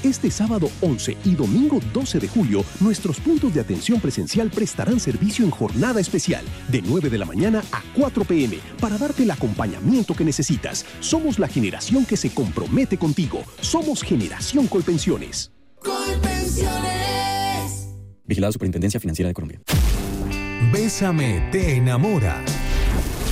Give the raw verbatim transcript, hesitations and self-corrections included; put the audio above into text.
Este sábado once y domingo doce de julio, nuestros puntos de atención presencial prestarán servicio en jornada especial, de nueve de la mañana a cuatro pe eme, para darte el acompañamiento que necesitas. Somos la generación que se compromete contigo. Somos Generación Colpensiones. Colpensiones. Vigilado Superintendencia Financiera de Colombia. Bésame te enamora.